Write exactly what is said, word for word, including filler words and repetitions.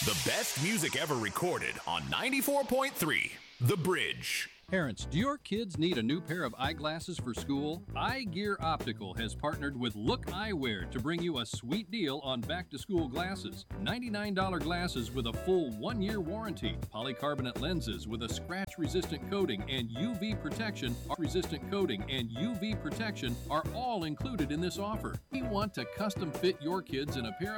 The best music ever recorded on ninety-four point three, The Bridge. Parents, do your kids need a new pair of eyeglasses for school? Eye Gear Optical has partnered with Look Eyewear to bring you a sweet deal on back-to-school glasses. ninety-nine dollars glasses with a full one-year warranty, polycarbonate lenses with a scratch-resistant coating and U V protection, resistant coating and U V protection are all included in this offer. We want to custom fit your kids in a pair of